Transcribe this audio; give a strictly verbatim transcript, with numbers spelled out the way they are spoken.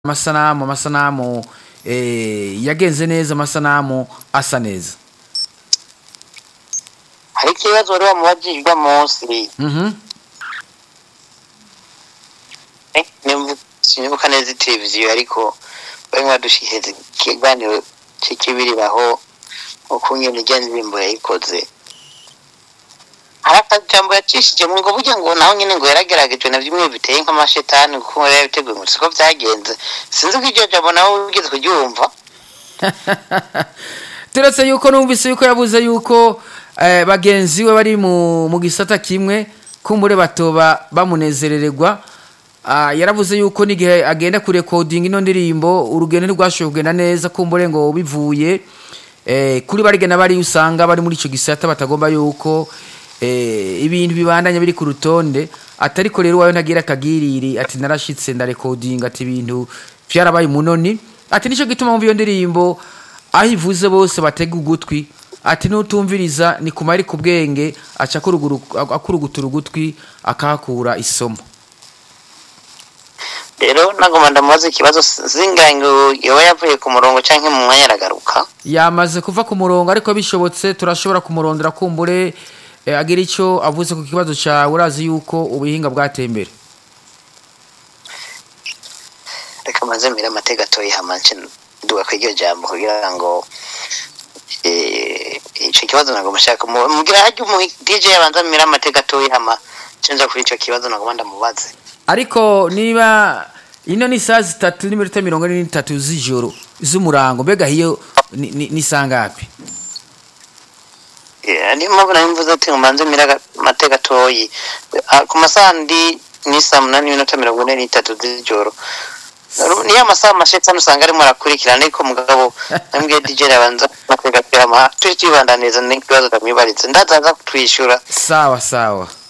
amasanamu amasanamu eh yagenze neza amasanamu asa neza hari ikibazo rero mubajijwe munsi mhm eh nibuka neza televiziyo ariko bamwe badushiheze kiganiro cy'ikibiri baho ukunyene n'igenzimbo yayikoze haraka jambo yacishije mu ngo burya ngo naho nyene ngo yaragerageje na bimwe biteye nk'amashetani kuko yari yabiteguye ngo siko byagenze sinzi ko iryo jambo naho ugeze kuryumva turetse yuko numvise yuko yabuze yuko eh, bagenzi we bari mu mu gisata kimwe kumbure batoba bamunezerererwa ah, yaravuze yuko nigihe agenda ku recording ino ndirimbo urugendo rwashobwe neza kumbure ngo bivuye eh, kuri barigena bari usanga bari muri ico gisata batagomba yuko eh ibintu bibandanya biri ku rutonde atariko rero wayo ntagira kagiriri ati narashitse nda recording ati ibintu byarabaye munoni ati nico gituma mu iyo ndirimbo ahivuze bose batega ugutwi ati nutumviriza ni kumari ku bwenge aca kuruguru akurugutura ugutwi akahakura isomo rero nagoma ndamubaza ikibazo zingango yoba yavuye ku murongo canke mu mwanya aragaruka yamaze kuva ku murongo ariko bishobotse turashobora kumurondera kumbure Eh, agira ico avuze ku kibazo cha urazi yuko ubuhinga bwatembere reka maze mira amateka toyi hamanje nduga kwiryo jambo kugira ngo eh ico kibazo nagomba shaka mugira haje umu D J yabanza mira amateka toyi hama cenza kuri ico kibazo nagomba ndamubaze ariko niba ino ni saa zitatu n'iminota mirongo ine n'itatu z'ijoro z'umurango mbega hiyo ni, ni, ni sangapi Yeah, ni mpamvu namvuze ati umanze mira amateka toyi ku masandi ni saa munani n'iminota mirongo ine n'itatu z'ijoro ni amasaha mashetani usanga arimo arakurikirana ariko mugabo nambwiye D J yabanza amateka toyi hama tujibandaniza n'ikibazo ndamwibaritse ndazaza kutwishura sawa sawa